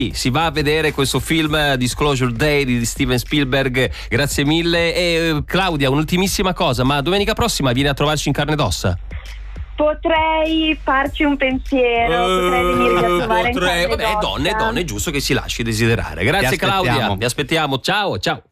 Si va a vedere questo film Disclosure Day di Steven Spielberg, grazie mille. E Claudia, un'ultimissima cosa, ma domenica prossima vieni a trovarci in carne ed ossa? Potrei farci un pensiero, potrei venirvi a trovare in carne ed ossa. Donne, è giusto che si lasci desiderare. Grazie Claudia, vi aspettiamo, ciao.